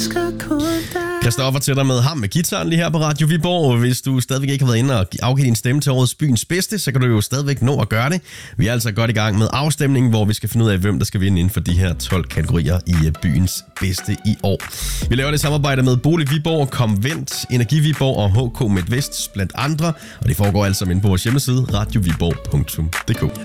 elsker kun dig. Christoffer til dig med ham med guitaren lige her på Radio Viborg. Hvis du stadigvæk ikke har været inde og afgivet din stemme til årets byens bedste, så kan du jo stadigvæk nå at gøre det. Vi er altså godt i gang med afstemningen, hvor vi skal finde ud af, hvem der skal vinde inden for de her 12 kategorier i byens bedste i år. Vi laver det samarbejde med Bolig Viborg, Komvent, Energi Viborg og HK MidtVest blandt andre, og det foregår altså inde på vores hjemmeside radioviborg.dk.